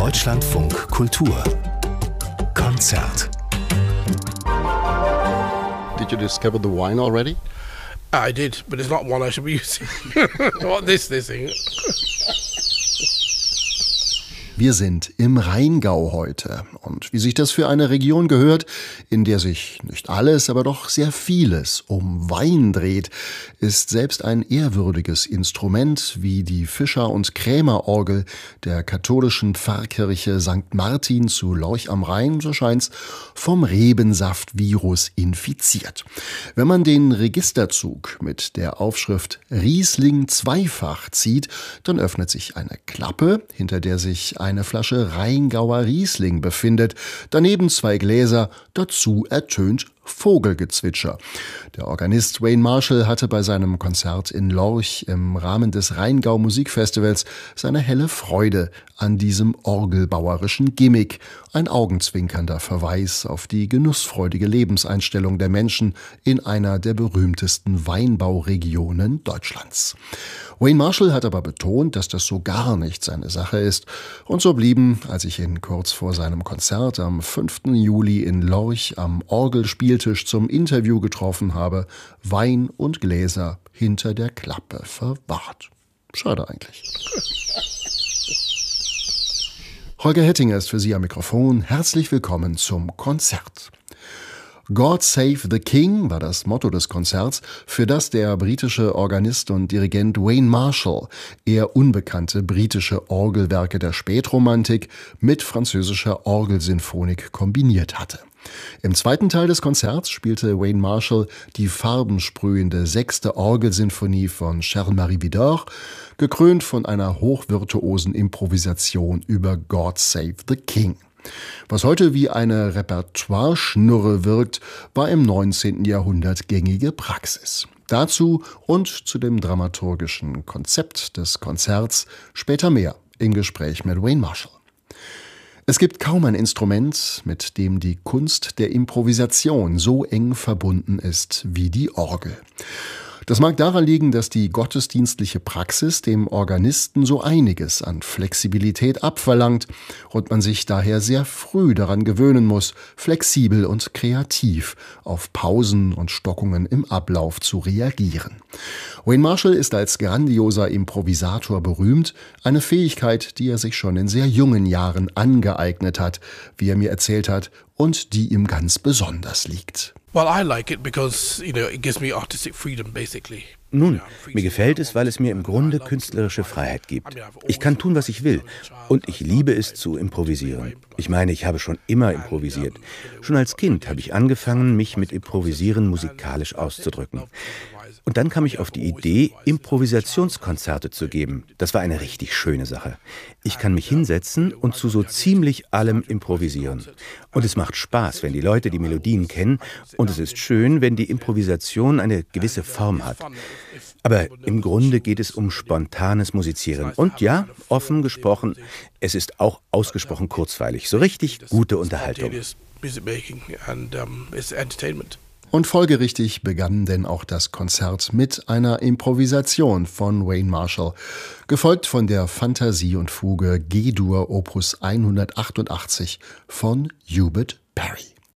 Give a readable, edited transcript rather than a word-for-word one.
Deutschlandfunk Kultur Konzert. Did you discover the wine already? I did, but it's not one I should be using. What this thing? Wir sind im Rheingau heute. Und wie sich das für eine Region gehört, in der sich nicht alles, aber doch sehr vieles um Wein dreht, ist selbst ein ehrwürdiges Instrument wie die Fischer- und Krämerorgel der katholischen Pfarrkirche St. Martin zu Lorch am Rhein, so scheint's, vom Rebensaftvirus infiziert. Wenn man den Registerzug mit der Aufschrift Riesling zweifach zieht, dann öffnet sich eine Klappe, hinter der sich eine Flasche Rheingauer Riesling befindet, daneben 2 Gläser, dazu ertönt Vogelgezwitscher. Der Organist Wayne Marshall hatte bei seinem Konzert in Lorch im Rahmen des Rheingau Musikfestivals seine helle Freude an diesem orgelbauerischen Gimmick, ein augenzwinkernder Verweis auf die genussfreudige Lebenseinstellung der Menschen in einer der berühmtesten Weinbauregionen Deutschlands. Wayne Marshall hat aber betont, dass das so gar nicht seine Sache ist, und so blieben, als ich ihn kurz vor seinem Konzert am 5. Juli in Lorch am Orgelspieltisch zum Interview getroffen habe, Wein und Gläser hinter der Klappe verwahrt. Schade eigentlich. Holger Hettinger ist für Sie am Mikrofon. Herzlich willkommen zum Konzert. God Save the King war das Motto des Konzerts, für das der britische Organist und Dirigent Wayne Marshall eher unbekannte britische Orgelwerke der Spätromantik mit französischer Orgelsinfonik kombiniert hatte. Im zweiten Teil des Konzerts spielte Wayne Marshall die farbensprühende 6. Orgelsinfonie von Charles-Marie Widor, gekrönt von einer hochvirtuosen Improvisation über God Save the King. Was heute wie eine Repertoire-Schnurre wirkt, war im 19. Jahrhundert gängige Praxis. Dazu und zu dem dramaturgischen Konzept des Konzerts später mehr im Gespräch mit Wayne Marshall. Es gibt kaum ein Instrument, mit dem die Kunst der Improvisation so eng verbunden ist wie die Orgel. Das mag daran liegen, dass die gottesdienstliche Praxis dem Organisten so einiges an Flexibilität abverlangt und man sich daher sehr früh daran gewöhnen muss, flexibel und kreativ auf Pausen und Stockungen im Ablauf zu reagieren. Wayne Marshall ist als grandioser Improvisator berühmt, eine Fähigkeit, die er sich schon in sehr jungen Jahren angeeignet hat, wie er mir erzählt hat, und die ihm ganz besonders liegt. Well, I like it because, it gives me artistic freedom, basically. Nun, mir gefällt es, weil es mir im Grunde künstlerische Freiheit gibt. Ich kann tun, was ich will. Und ich liebe es zu improvisieren. Ich meine, ich habe schon immer improvisiert. Schon als Kind habe ich angefangen, mich mit Improvisieren musikalisch auszudrücken. Und dann kam ich auf die Idee, Improvisationskonzerte zu geben. Das war eine richtig schöne Sache. Ich kann mich hinsetzen und zu so ziemlich allem improvisieren. Und es macht Spaß, wenn die Leute die Melodien kennen. Und es ist schön, wenn die Improvisation eine gewisse Form hat. Aber im Grunde geht es um spontanes Musizieren. Und ja, offen gesprochen, es ist auch ausgesprochen kurzweilig. So richtig gute Unterhaltung. Und folgerichtig begann denn auch das Konzert mit einer Improvisation von Wayne Marshall, gefolgt von der Fantasie und Fuge G-Dur Opus 188 von Hubert Parry.